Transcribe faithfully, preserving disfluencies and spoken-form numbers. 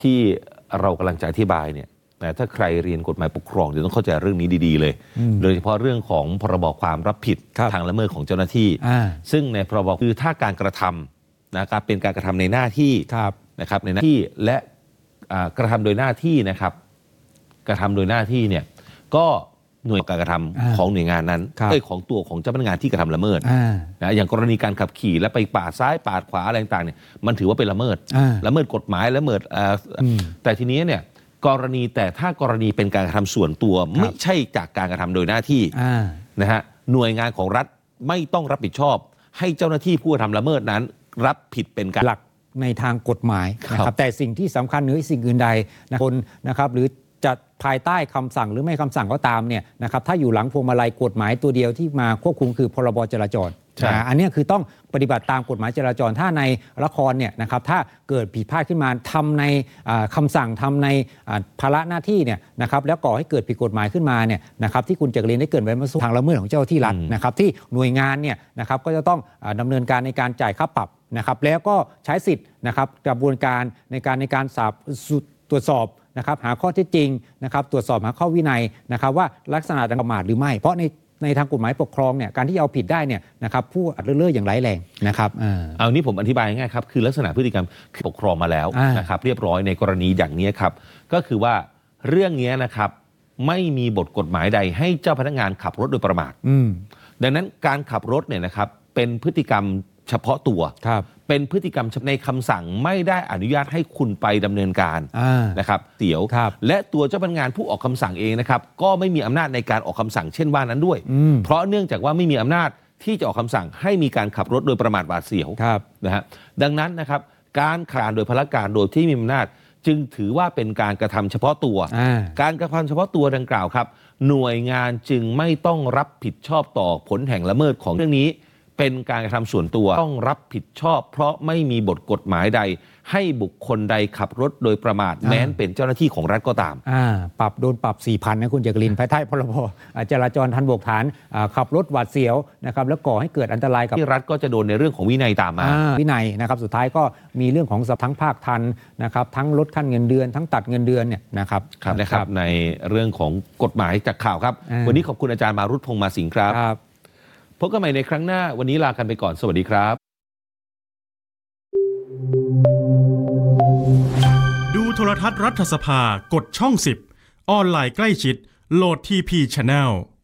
ที่เรากำลังจะอธิบายเนี่ยนะถ้าใครเรียนกฎหมายปกครองจะต้องเข้าใจเรื่องนี้ดีๆเลยโดยเฉพาะเรื่องของพรบความรับผิดทางละเมิดของเจ้าหน้าที่ซึ่งในพรบคือถ้าการกระทำนะครับเป็นการกระทำในหน้าที่นะครับในหน้าที่และกระทำโดยหน้าที่นะครับกระทำโดยหน้าที่เนี่ยก็หน่วยการกระทำของหน่วยงานนั้นไอ้ของตัวของเจ้าพนักงานที่กระทำละเมิดนะอย่างกรณีการขับขี่และไปปาดซ้ายปาดขวาอะไรต่างๆเนี่ยมันถือว่าเป็นละเมิดละเมิดกฎหมายละเมิดแต่ทีนี้เนี่ยกรณีแต่ถ้ากรณีเป็นการกระทำส่วนตัวไม่ใช่จากการกระทำโดยหน้าที่นะฮะหน่วยงานของรัฐไม่ต้องรับผิดชอบให้เจ้าหน้าที่ผู้กระทำละเมิดนั้นรับผิดเป็นการหลักในทางกฎหมายนะครับแต่สิ่งที่สำคัญเหนือสิ่งอื่นใดนะคนนะครับหรือจะภายใต้คำสั่งหรือไม่คำสั่งก็ตามเนี่ยนะครับถ้าอยู่หลังพวงมาลัยกฎหมายตัวเดียวที่มาควบคุมคือพรบจราจรนะอันนี้คือต้องปฏิบัติตามกฎหมายจราจรถ้าในละครเนี่ยนะครับถ้าเกิดผิดพลาดขึ้นมาทำในคำสั่งทำในภาระหน้าที่เนี่ยนะครับแล้วก่อให้เกิดผิดกฎหมายขึ้นมาเนี่ยนะครับที่คุณจักรินได้เกริ่นไว้เมื่อสักครู่ทางละเมิดของเจ้าหน้าที่รัฐนะครับที่หน่วยงานเนี่ยนะครับก็จะต้องดำเนินการในการจ่ายค่าปรับนะครับแล้วก็ใช้สิทธิ์นะครับกระบวนการในการในการสอบตรวจสอบนะครับหาข้อเท็จจริงนะครับตรวจสอบหาข้อวินัยนะครับว่าลักษณะดังประมาทหรือไม่เพราะในในทางกฎหมายปกครองเนี่ยการที่เอาผิดได้เนี่ยนะครับผู้อัดเลื่อยอย่างร้ายแรงนะครับเอานี้ผมอธิบายง่ายครับคือลักษณะพฤติกรรมปกครองมาแล้วนะครับเรียบร้อยในกรณีอย่างนี้ครับก็คือว่าเรื่องนี้นะครับไม่มีบทกฎหมายใดให้เจ้าพนักงานขับรถโดยประมาทดังนั้นการขับรถเนี่ยนะครับเป็นพฤติกรรมเฉพาะตัวเป็นพฤติกรรมในคำสั่งไม่ได้อนุญาตให้คุณไปดำเนินการนะครับเตี๋ยวและตัวเจ้าพนักงานผู้ออกคำสั่งเองนะครับก็ไม่มีอำนาจในการออกคำสั่งเช่นว่านั้นด้วยเพราะเนื่องจากว่าไม่มีอำนาจที่จะออกคำสั่งให้มีการขับรถโดยประมาทหวาดเสียวนะฮะดังนั้นนะครับการขาดโดยพลการโดยที่มีอำนาจจึงถือว่าเป็นการกระทำเฉพาะตัวการกระทำเฉพาะตัวดังกล่าวครับหน่วยงานจึงไม่ต้องรับผิดชอบต่อผลแห่งละเมิดของเรื่องนี้เป็นการกระทำส่วนตัวต้องรับผิดชอบเพราะไม่มีบทกฎหมายใดให้บุคคลใดขับรถโดยประมาทแม้นเป็นเจ้าหน้าที่ของรัฐก็ตามปรับโดนปรับ สี่พัน นะคุณจักรินภายใต้พรบจราจรทางบกฐานขับรถหวาดเสียวนะครับแล้วก่อให้เกิดอันตรายกับที่รัฐก็จะโดนในเรื่องของวินัยตามมาวินัยนะครับสุดท้ายก็มีเรื่องของทั้งภาคทันนะครับทั้งลดขั้นเงินเดือนทั้งตัดเงินเดือนเนี่ยนะครับครับนะครับในเรื่องของกฎหมายจากข่าวครับวันนี้ขอบคุณอาจารย์มารุตพงษ์มาสิงห์ครับพบกันใหม่ในครั้งหน้าวันนี้ลากันไปก่อนสวัสดีครับดูโทรทัศน์รัฐสภากดช่องสิบออนไลน์ใกล้ชิดโหลด ที พี Channel